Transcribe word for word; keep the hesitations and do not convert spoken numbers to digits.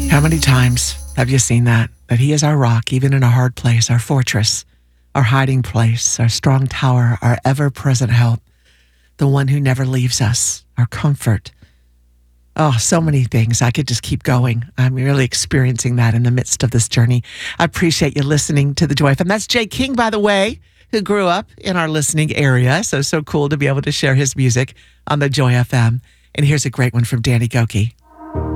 How many times have you seen that? That he is our rock, even in a hard place, our fortress, our hiding place, our strong tower, our ever-present help, the one who never leaves us, our comfort. Oh, so many things. I could just keep going. I'm really experiencing that in the midst of this journey. I appreciate you listening to the Joy F M. That's Jay King, by the way, who grew up in our listening area. So, so cool to be able to share his music on the Joy F M. And here's a great one from Danny Gokey.